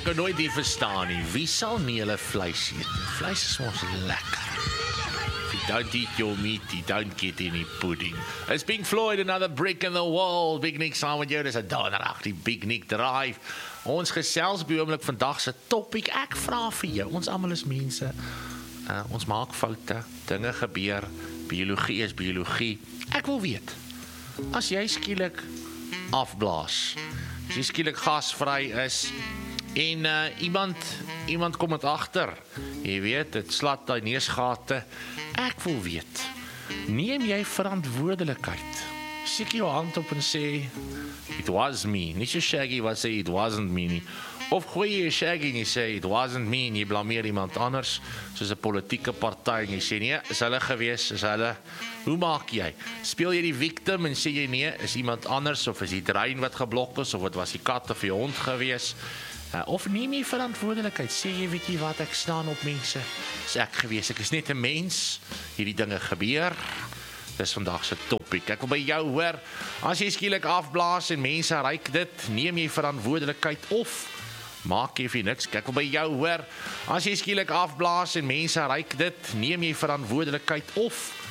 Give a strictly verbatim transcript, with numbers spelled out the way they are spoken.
kan nooit nie verstaan nie. Wie sal nie hulle vleis eet? Vleis is mos lekker. If you don't eat your meat, you don't get any pudding. It's Pink Floyd, another brick in the wall. Big Nick saam met jou, dis 'n donderdag, die Big Nick Drive. Ons gesels by oomblik vandag se topic. Ek vra vir jou, ons almal is mense. Uh, ons maak foute, dinge gebeur, biologie is biologie. Ek wil weet, as jy skielik afblaas, as jy skielik gasvry is, en uh, iemand, iemand kom het agter, jy weet, het slat die neusgate, ek wil weet, neem jy verantwoordelikheid? Steek jou hand op en sê, it was me, nie so Shaggy wat sê, it wasn't me nie, of gooi jy Shaggy en jy sê, it wasn't me, en jy blameer iemand anders, soos 'n politieke party, en jy sê, nee, is hulle gewees, is hulle, hoe maak jy? Speel jy die victim en sê jy, nee, is iemand anders, of is die drein wat geblok is, of het was die kat of die hond gewees, uh, of neem jy verantwoordelikheid, sê jy, weet jy wat, ek staan op mense, is ek gewees, ek is net 'n mens, hierdie dinge gebeur, dis vandag se topic. Ek wil by jou hoor, as jy skielik afblaas en mense ryk dit, neem jy verantwoordelikheid of maak jy vir niks? Ek wil by jou hoor, as jy skielik afblaas en mense ryk dit, neem jy verantwoordelikheid of